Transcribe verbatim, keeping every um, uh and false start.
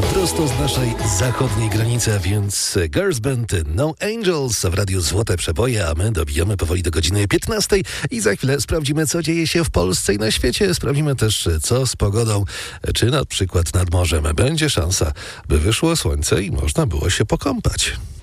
Prosto z naszej zachodniej granicy, a więc Girls Band No Angels w Radiu Złote Przeboje, a my dobijamy powoli do godziny piętnastej i za chwilę sprawdzimy, co dzieje się w Polsce i na świecie. Sprawdzimy też, co z pogodą, czy na przykład nad morzem będzie szansa, by wyszło słońce i można było się pokąpać.